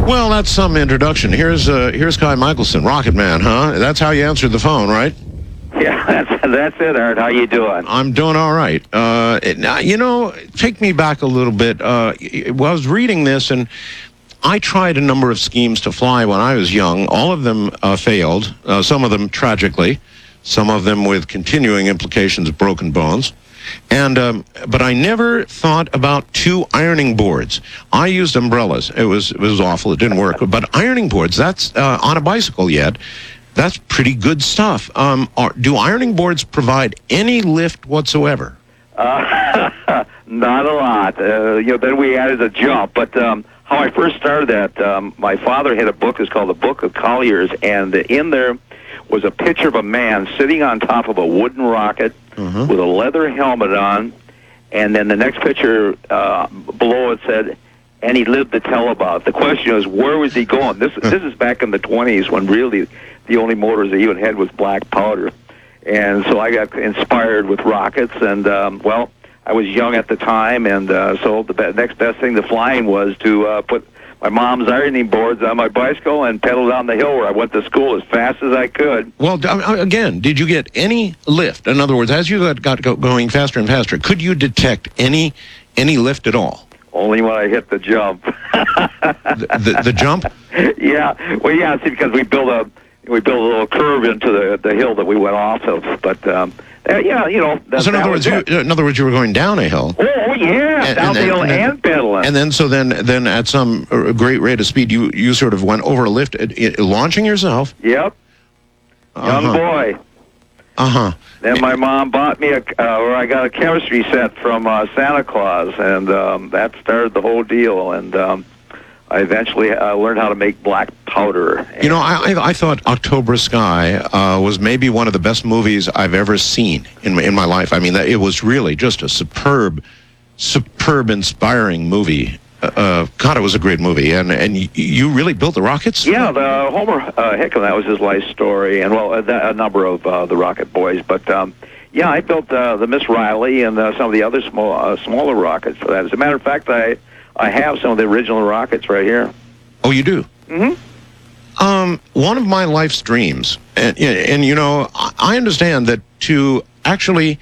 Well, that's some introduction. Here's Kai Michelson, Rocket Man, huh? That's how you answered the phone, right? Yeah, that's it, Art. How you doing? I'm doing all right. Now, take me back a little bit. Well, I was reading this, and I tried a number of schemes to fly when I was young. All of them failed, some of them tragically, some of them with continuing implications of broken bones. And but I never thought about two ironing boards. I used umbrellas. It was awful. It didn't work. But ironing boards, that's on a bicycle yet. That's pretty good stuff. Do ironing boards provide any lift whatsoever? Not a lot. Then we added a jump. But how I first started that, my father had a book. It's called The Book of Colliers, and in there was a picture of a man sitting on top of a wooden rocket with a leather helmet on, and then the next picture below it said, "And he lived to tell about it." The question is, where was he going? This is back in the 20s when really the only motors they even had was black powder. And so I got inspired with rockets, and, I was young at the time, and so the next best thing to flying was to put my mom's ironing boards on my bicycle and pedal down the hill where I went to school as fast as I could. Well, again, did you get any lift? In other words, as you got going faster and faster, could you detect any lift at all? Only when I hit the jump. the jump? Yeah. Well, yeah, see, because we built a little curve into the hill that we went off of. But So in other words, you were going down a hill. Oh yeah, down the hill and pedaling. And then then at some great rate of speed, you sort of went over a lift, launching yourself. Yep. Young boy. Then my mom bought me I got a chemistry set from Santa Claus, and that started the whole deal. And I eventually learned how to make black powder. I thought October Sky was maybe one of the best movies I've ever seen in my life. I mean, it was really just a superb, inspiring movie. God, it was a great movie. And you really built the rockets? Yeah, the Homer Hickam, that was his life story, and a number of the Rocket Boys. But yeah, I built the Miss Riley and some of the other smaller rockets for that. As a matter of fact, I have some of the original rockets right here. Oh, you do? Mm-hmm. One of my life's dreams, and I understand that to actually